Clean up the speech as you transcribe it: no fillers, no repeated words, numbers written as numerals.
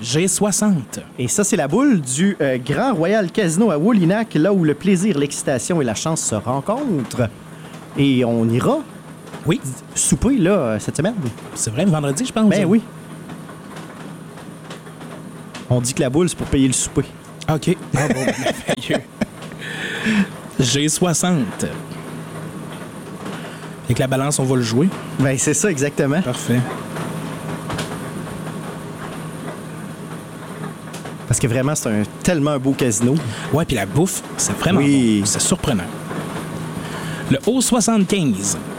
G60. Et ça, c'est la boule du Grand Royal Casino à Woolinack, là où le plaisir, l'excitation et la chance se rencontrent. Et on ira souper, là, cette semaine. C'est vrai, le vendredi, je pense. Ben oui. On dit que la boule, c'est pour payer le souper. OK. Ah bon, merveilleux. G60. Avec la balance, on va le jouer. Ben c'est ça, exactement. Parfait. Parce que vraiment, c'est tellement un beau casino. Ouais, puis la bouffe, c'est vraiment Oui. bon. C'est surprenant. Le O75.